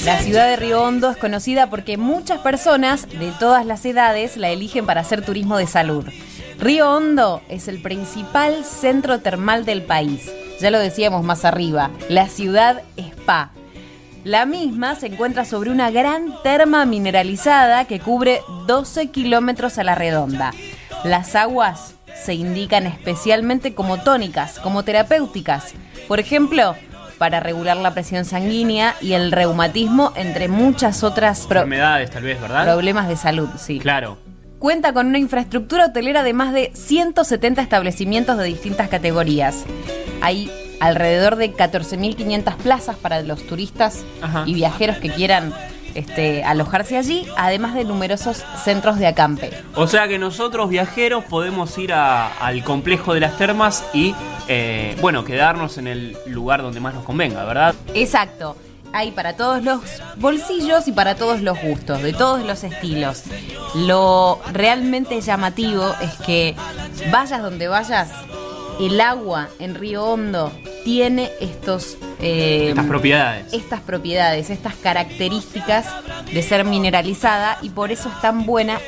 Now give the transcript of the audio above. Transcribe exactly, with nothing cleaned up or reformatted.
La ciudad de Río Hondo es conocida porque muchas personas de todas las edades la eligen para hacer turismo de salud. Río Hondo es el principal centro termal del país. Ya lo decíamos más arriba, la ciudad spa. La misma se encuentra sobre una gran terma mineralizada que cubre doce kilómetros a la redonda. Las aguas se indican especialmente como tónicas, como terapéuticas. Por ejemplo, para regular la presión sanguínea y el reumatismo, entre muchas otras pro- enfermedades, tal vez, ¿verdad? Problemas de salud, sí. Claro. Cuenta con una infraestructura hotelera de más de ciento setenta establecimientos de distintas categorías. Hay alrededor de catorce mil quinientas plazas para los turistas Ajá. y viajeros que quieran este, alojarse allí, además de numerosos centros de acampe. O sea que nosotros, viajeros, podemos ir a, al complejo de las termas y, eh, bueno, quedarnos en el lugar donde más nos convenga, ¿verdad? Exacto. Hay para todos los bolsillos y para todos los gustos, de todos los estilos. Lo realmente llamativo es que vayas donde vayas, el agua en Río Hondo tiene estos eh, Estas propiedades. estas propiedades, estas características de ser mineralizada, y por eso es tan buena